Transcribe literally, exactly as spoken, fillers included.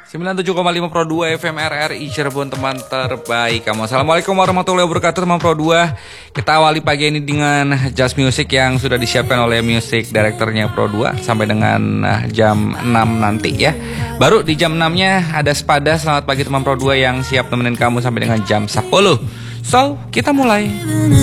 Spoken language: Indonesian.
sembilan puluh tujuh koma lima Pro dua F M R R I Cirebon, teman terbaik kamu. Assalamualaikum warahmatullahi wabarakatuh teman Pro dua. Kita awali pagi ini dengan Just Music yang sudah disiapkan oleh music directornya Pro dua sampai dengan jam enam nanti ya. Baru di jam enam-nya ada Spada. Selamat pagi teman Pro dua yang siap nemenin kamu sampai dengan jam sepuluh. So, kita mulai.